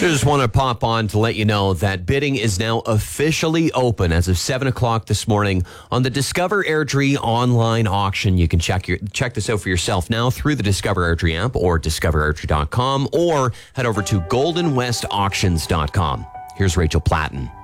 Just want to pop on to let you know that bidding is now officially open as of 7 o'clock this morning on the Discover Airdrie online auction. You can check this out for yourself now through the Discover Airdrie app or discoverairdrie.com, or head over to goldenwestauctions.com. Here's Rachel Platten.